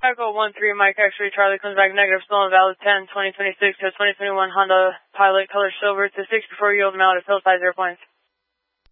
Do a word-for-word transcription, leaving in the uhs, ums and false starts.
Echo one three, Mike X-ray Charlie comes back negative, still invalid ten, twenty twenty-six to twenty twenty-one Honda Pilot, color silver to six before yield, amount of fill size airplanes.